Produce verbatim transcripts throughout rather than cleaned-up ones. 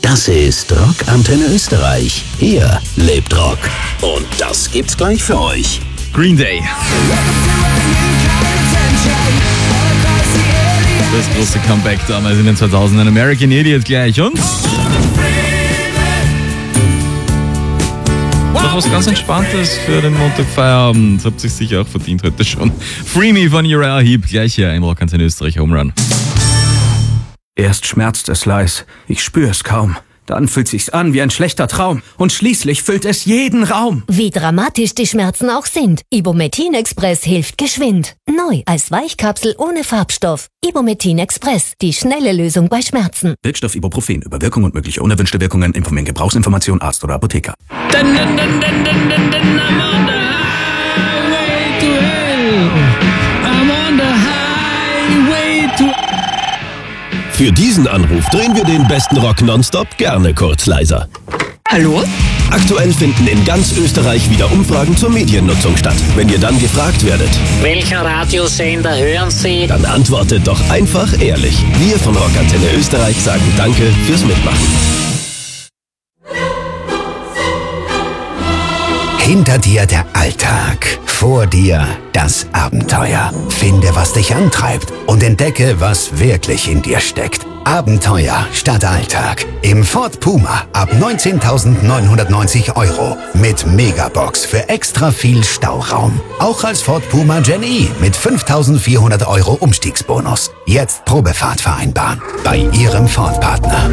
Das ist Rock Antenne Österreich. Hier lebt Rock. Und das gibt's gleich für euch. Green Day. Das große Comeback damals in den zweitausendern. American Idiot gleich. Und noch was ganz Entspanntes für den Montagfeierabend. Habt ihr sicher auch verdient heute schon. Free Me von Uriah Heep. Gleich hier im Rock Antenne Österreich Home Run. Erst schmerzt es leis, ich spür es kaum. Dann fühlt sich's an wie ein schlechter Traum. Und schließlich füllt es jeden Raum. Wie dramatisch die Schmerzen auch sind, Ibumetin Express hilft geschwind. Neu als Weichkapsel ohne Farbstoff. Ibumetin Express, die schnelle Lösung bei Schmerzen. Wirkstoff Ibuprofen. Über Wirkung und mögliche unerwünschte Wirkungen informieren Gebrauchsinformation Arzt oder Apotheker. Dun, dun, dun, dun, dun, dun, dun, I'm on the highway to hell. I'm on the highway to... Für diesen Anruf drehen wir den besten Rock nonstop gerne kurz leiser. Hallo? Aktuell finden in ganz Österreich wieder Umfragen zur Mediennutzung statt. Wenn ihr dann gefragt werdet, welcher Radiosender hören Sie? Dann antwortet doch einfach ehrlich. Wir von Rock Antenne Österreich sagen Danke fürs Mitmachen. Hinter dir der Alltag, vor dir das Abenteuer. Finde, was dich antreibt und entdecke, was wirklich in dir steckt. Abenteuer statt Alltag. Im Ford Puma ab neunzehntausendneunhundertneunzig Euro. Mit Megabox für extra viel Stauraum. Auch als Ford Puma Gen E mit fünftausendvierhundert Euro Umstiegsbonus. Jetzt Probefahrt vereinbaren. Bei Ihrem Ford-Partner.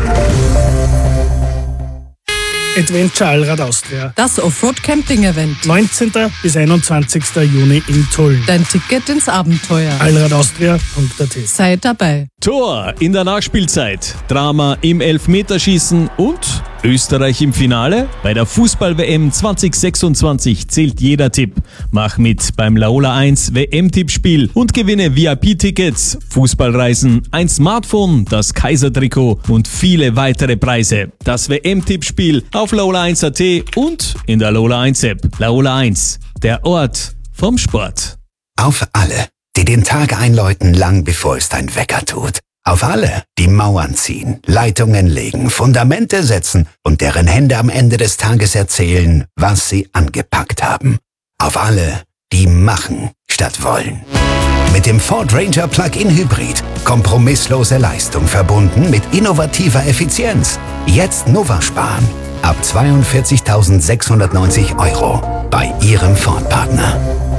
Adventure Allrad Austria. Das Offroad-Camping-Event. neunzehnten bis einundzwanzigsten Juni in Tulln. Dein Ticket ins Abenteuer. allradaustria punkt a t. Sei dabei. Tor in der Nachspielzeit, Drama im Elfmeterschießen und Österreich im Finale? Bei der Fußball-W M zwanzig sechsundzwanzig zählt jeder Tipp. Mach mit beim Laola eins W M-Tippspiel und gewinne V I P-Tickets, Fußballreisen, ein Smartphone, das Kaiser-Trikot und viele weitere Preise. Das W M-Tippspiel auf Laola eins punkt a t und in der Laola eins App. Laola eins, der Ort vom Sport. Auf alle, die den Tag einläuten, lang bevor es dein Wecker tut. Auf alle, die Mauern ziehen, Leitungen legen, Fundamente setzen und deren Hände am Ende des Tages erzählen, was sie angepackt haben. Auf alle, die machen statt wollen. Mit dem Ford Ranger Plug-in Hybrid. Kompromisslose Leistung verbunden mit innovativer Effizienz. Jetzt Nova sparen. Ab zweiundvierzigtausendsechshundertneunzig Euro. Bei Ihrem Ford-Partner.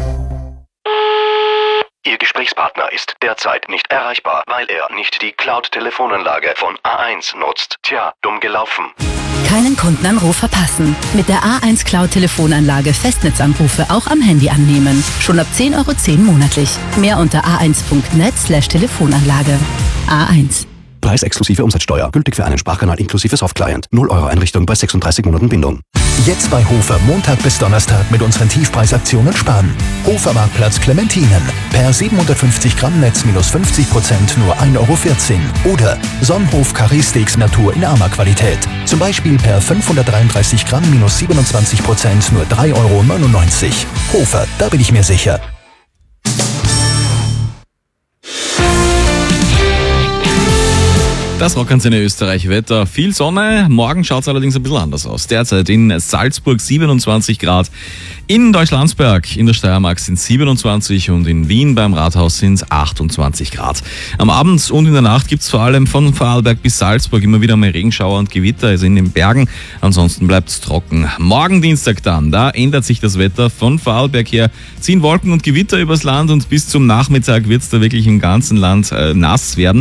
Ihr Gesprächspartner ist derzeit nicht erreichbar, weil er nicht die Cloud-Telefonanlage von A eins nutzt. Tja, dumm gelaufen. Keinen Kundenanruf verpassen. Mit der A eins Cloud-Telefonanlage Festnetzanrufe auch am Handy annehmen. Schon ab zehn Euro zehn monatlich. Mehr unter a eins punkt net slash Telefonanlage. A eins. Preis exklusive Umsatzsteuer. Gültig für einen Sprachkanal inklusive Softclient. null Euro Einrichtung bei sechsunddreißig Monaten Bindung. Jetzt bei Hofer Montag bis Donnerstag mit unseren Tiefpreisaktionen sparen. Hofer Marktplatz Clementinen. Per siebenhundertfünfzig Gramm Netz minus fünfzig Prozent nur ein Euro vierzehn. Oder Sonnenhof Carré Steaks Natur in armer Qualität. Zum Beispiel per fünfhundertdreiunddreißig Gramm minus siebenundzwanzig Prozent nur drei Euro neunundneunzig. Hofer, da bin ich mir sicher. Das Rock Antenne Österreich Wetter. Viel Sonne. Morgen schaut es allerdings ein bisschen anders aus. Derzeit in Salzburg siebenundzwanzig Grad. In Deutschlandsberg in der Steiermark sind es siebenundzwanzig und in Wien beim Rathaus sind es achtundzwanzig Grad. Am Abend und in der Nacht gibt es vor allem von Vorarlberg bis Salzburg immer wieder mal Regenschauer und Gewitter, also in den Bergen. Ansonsten bleibt es trocken. Morgen Dienstag dann, da ändert sich das Wetter. Von Vorarlberg her ziehen Wolken und Gewitter übers Land und bis zum Nachmittag wird es da wirklich im ganzen Land äh, nass werden.